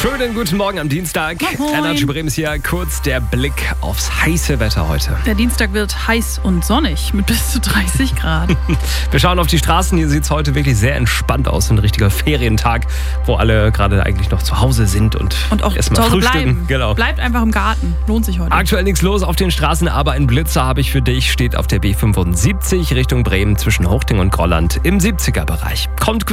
Schönen guten Morgen am Dienstag. Moin. Energy Bremen ist hier. Kurz der Blick aufs heiße Wetter heute. Der Dienstag wird heiß und sonnig mit bis zu 30 Grad. Wir schauen auf die Straßen. Hier sieht es heute wirklich sehr entspannt aus. Ein richtiger Ferientag, wo alle gerade eigentlich noch zu Hause sind und auch erstmal zu Hause frühstücken. bleiben. Genau. Bleibt einfach im Garten. Lohnt sich heute. Aktuell nichts los auf den Straßen, aber ein Blitzer habe ich für dich. Steht auf der B75 Richtung Bremen zwischen Hochting und Grolland im 70er-Bereich. Kommt gut